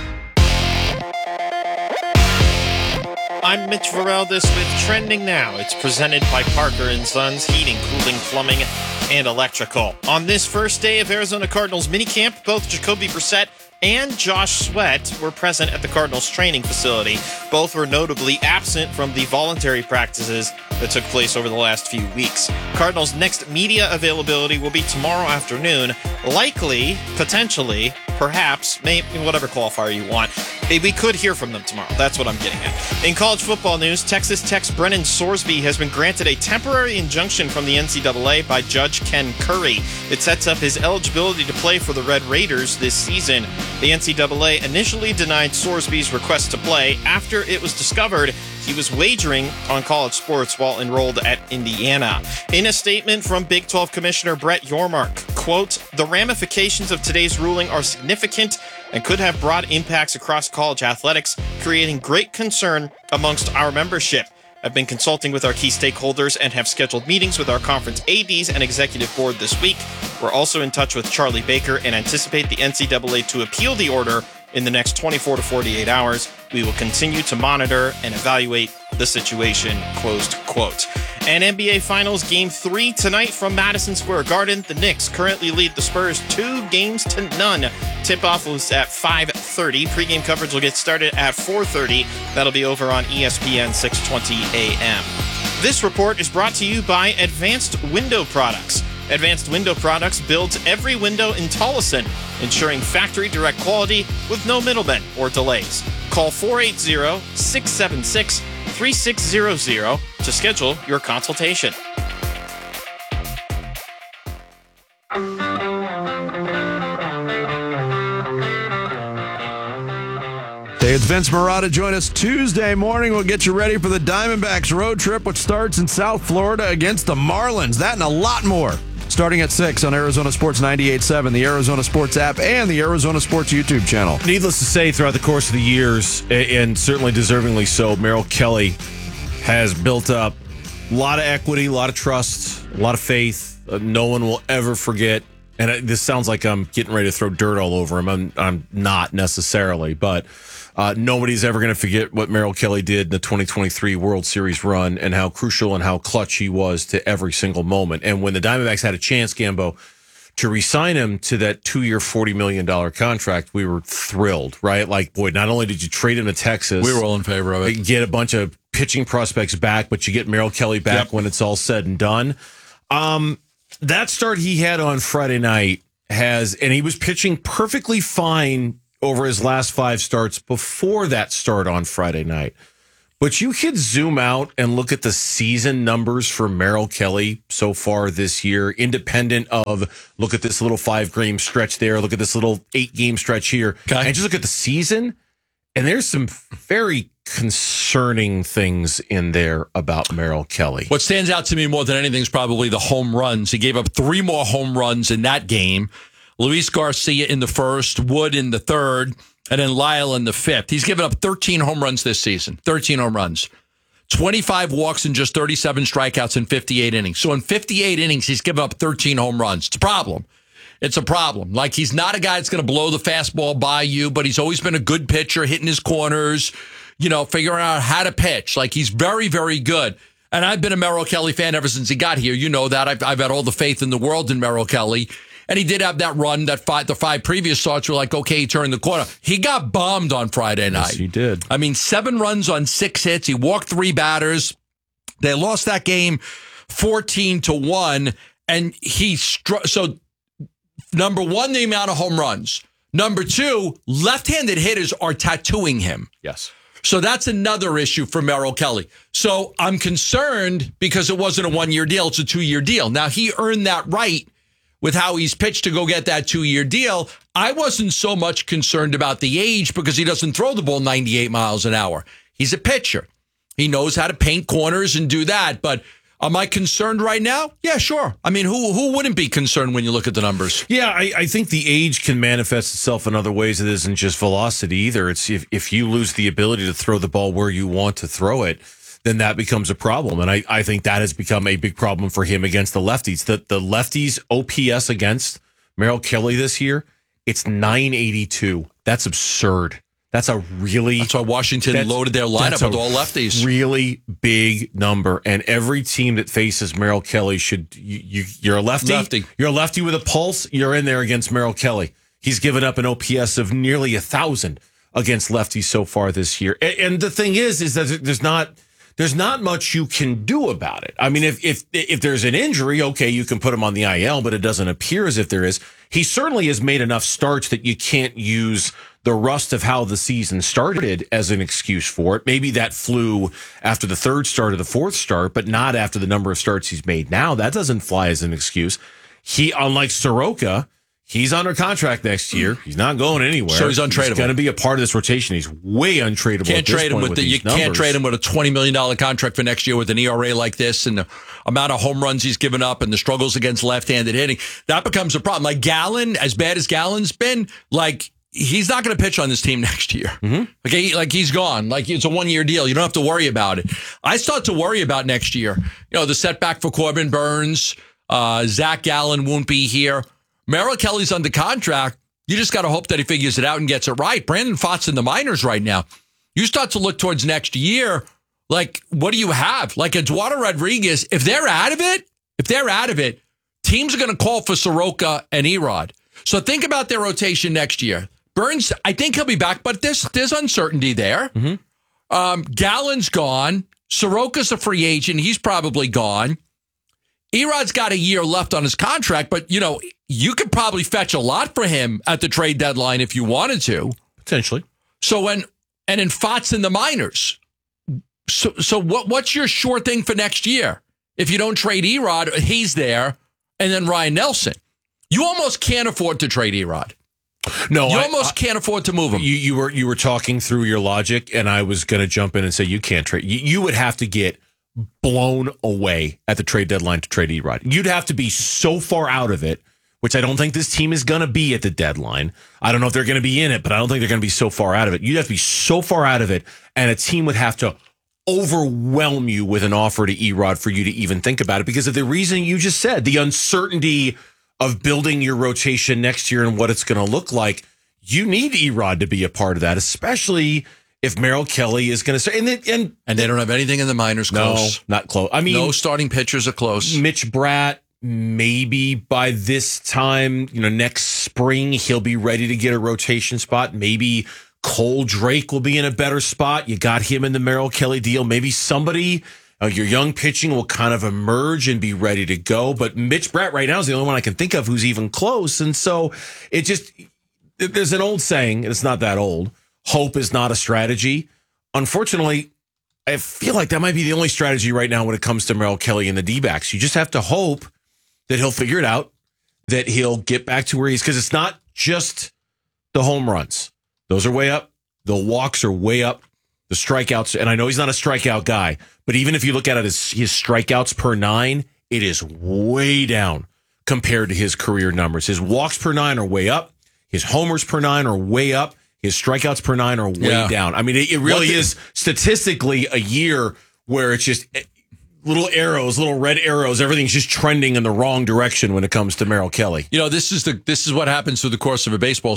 I'm Mitch Vareldis with Trending Now. It's presented by Parker & Sons Heating, Cooling, Plumbing, and Electrical. On this first day of Arizona Cardinals minicamp, both Jacoby Brissett and Josh Sweat were present at the Cardinals training facility. Both were notably absent from the voluntary practices that took place over the last few weeks. Cardinals' next media availability will be tomorrow afternoon. Likely, potentially, perhaps, maybe, whatever qualifier you want. We could hear from them tomorrow. That's what I'm getting at. In college football news, Texas Tech's Brennan Sorsby has been granted a temporary injunction from the NCAA by Judge Ken Curry. It sets up his eligibility to play for the Red Raiders this season. The NCAA initially denied Sorsby's request to play after it was discovered he was wagering on college sports while enrolled at Indiana. In a statement from Big 12 Commissioner Brett Yormark, quote, "The ramifications of today's ruling are significant and could have broad impacts across college athletics, creating great concern amongst our membership. I've been consulting with our key stakeholders and have scheduled meetings with our conference ADs and executive board this week. We're also in touch with Charlie Baker and anticipate the NCAA to appeal the order in the next 24 to 48 hours. We will continue to monitor and evaluate the situation," closed quote. And NBA Finals Game 3 tonight from Madison Square Garden. The Knicks currently lead the Spurs 2-0. Tip-off was at 5:30. Pre-game coverage will get started at 4:30. That'll be over on ESPN 620 AM. This report is brought to you by Advanced Window Products. Advanced Window Products builds every window in Tolleson, ensuring factory direct quality with no middlemen or delays. Call 480-676-3600 to schedule your consultation. Hey, it's Vince Marotta. Join us Tuesday morning. We'll get you ready for the Diamondbacks road trip, which starts in South Florida against the Marlins. That and a lot more. Starting at 6 on Arizona Sports 98.7, the Arizona Sports app, and the Arizona Sports YouTube channel. Needless to say, throughout the course of the years, and certainly deservingly so, Merrill Kelly has built up a lot of equity, a lot of trust, a lot of faith. No one will ever forget And this sounds like I'm getting ready to throw dirt all over him. I'm not necessarily, but nobody's ever going to forget what Merrill Kelly did in the 2023 World Series run and how crucial and how clutch he was to every single moment. And when the Diamondbacks had a chance, Gambo, to re-sign him to that 2-year, $40 million contract, we were thrilled, right? Like, boy, not only did you trade him to Texas, We were all in favor of it. get a bunch of pitching prospects back, but you get Merrill Kelly back when it's all said and done. That start he had on Friday night and he was pitching perfectly fine over his last 5 starts before that start on Friday night. But you could zoom out and look at the season numbers for Merrill Kelly so far this year, independent of look at this little 5-game stretch there, look at this little 8-game stretch here, and just look at the season. And there's some very concerning things in there about Merrill Kelly. What stands out to me more than anything is probably the home runs. He gave up 3 more home runs in that game. Luis Garcia in the first, Wood in the third, and then Lyle in the fifth. He's given up 13 home runs this season. 13 home runs. 25 walks and just 37 strikeouts in 58 innings. So in 58 innings, he's given up 13 home runs. It's a problem. It's a problem. Like, he's not a guy that's going to blow the fastball by you, but he's always been a good pitcher, hitting his corners, figuring out how to pitch. Like, he's very, very good. And I've been a Merrill Kelly fan ever since he got here. You know that. I've had all the faith in the world in Merrill Kelly. And he did have that run, the 5 previous starts were like, okay, he turned the corner. He got bombed on Friday night. Yes, he did. I mean, 7 runs on 6 hits. He walked 3 batters. They lost that game 14-1. And so, number 1, the amount of home runs. Number 2, left-handed hitters are tattooing him. Yes. So that's another issue for Merrill Kelly. So I'm concerned because it wasn't a 1-year deal. It's a 2-year deal. Now, he earned that right with how he's pitched to go get that 2-year deal. I wasn't so much concerned about the age because he doesn't throw the ball 98 miles an hour. He's a pitcher. He knows how to paint corners and do that. But am I concerned right now? Yeah, sure. I mean, who wouldn't be concerned when you look at the numbers? Yeah, I think the age can manifest itself in other ways. It isn't just velocity either. It's if you lose the ability to throw the ball where you want to throw it, then that becomes a problem. And I think that has become a big problem for him against the lefties. The lefties OPS against Merrill Kelly this year, it's 982. That's absurd. That's why Washington loaded their lineup with all lefties. Really big number. And every team that faces Merrill Kelly you're a lefty. You're a lefty with a pulse. You're in there against Merrill Kelly. He's given up an OPS of nearly 1,000 against lefties so far this year. And the thing is that there's not much you can do about it. I mean, if there's an injury, okay, you can put him on the IL, but it doesn't appear as if there is. He certainly has made enough starts that you can't use the rust of how the season started as an excuse for it. Maybe that flew after the 3rd start or the 4th start, but not after the number of starts he's made now. That doesn't fly as an excuse. Unlike Soroka, he's under contract next year. He's not going anywhere. So he's untradeable. He's going to be a part of this rotation. He's way untradeable. Can't trade him can't trade him with a $20 million contract for next year with an ERA like this and the amount of home runs he's given up and the struggles against left-handed hitting. That becomes a problem. Like Gallen, as bad as Gallen's been, like, he's not going to pitch on this team next year. Mm-hmm. Okay, like he's gone. Like, it's a 1-year deal. You don't have to worry about it. I start to worry about next year. The setback for Corbin Burns. Zach Gallen won't be here. Merrill Kelly's under contract. You just got to hope that he figures it out and gets it right. Brandon Pfaadt's in the minors right now. You start to look towards next year. Like, what do you have? Like Eduardo Rodriguez, if they're out of it, teams are going to call for Soroka and Erod. So think about their rotation next year. Burns, I think he'll be back, but there's uncertainty there. Mm-hmm. Gallen's gone. Soroka's a free agent. He's probably gone. Erod's got a year left on his contract, but, you could probably fetch a lot for him at the trade deadline if you wanted to. Potentially. So then Pfaadt's in the minors. So what's your sure thing for next year? If you don't trade Erod, he's there, and then Ryan Nelson. You almost can't afford to trade Erod. No, you almost can't afford to move him. You were talking through your logic, and I was going to jump in and say you can't trade. You would have to get blown away at the trade deadline to trade Erod. You'd have to be so far out of it, which I don't think this team is going to be at the deadline. I don't know if they're going to be in it, but I don't think they're going to be so far out of it. You'd have to be so far out of it, and a team would have to overwhelm you with an offer to Erod for you to even think about it because of the reason you just said, the uncertainty of building your rotation next year and what it's going to look like, you need Erod to be a part of that, especially if Merrill Kelly is going to start. And they don't have anything in the minors close. No, not close. I mean, no starting pitchers are close. Mitch Bratt, maybe by this time, next spring, he'll be ready to get a rotation spot. Maybe Cole Drake will be in a better spot. You got him in the Merrill Kelly deal. Maybe somebody, your young pitching will kind of emerge and be ready to go. But Mitch Bratt right now is the only one I can think of who's even close. And so there's an old saying, and it's not that old, hope is not a strategy. Unfortunately, I feel like that might be the only strategy right now when it comes to Merrill Kelly and the D-backs. You just have to hope that he'll figure it out, that he'll get back to where he's, because it's not just the home runs. Those are way up. The walks are way up. The strikeouts, and I know he's not a strikeout guy, but even if you look at it as his strikeouts per 9, it is way down compared to his career numbers. His walks per 9 are way up. His homers per 9 are way up. His strikeouts per 9 are way down. I mean, it really is statistically a year where it's just little arrows, little red arrows. Everything's just trending in the wrong direction when it comes to Merrill Kelly. This is what happens through the course of a baseball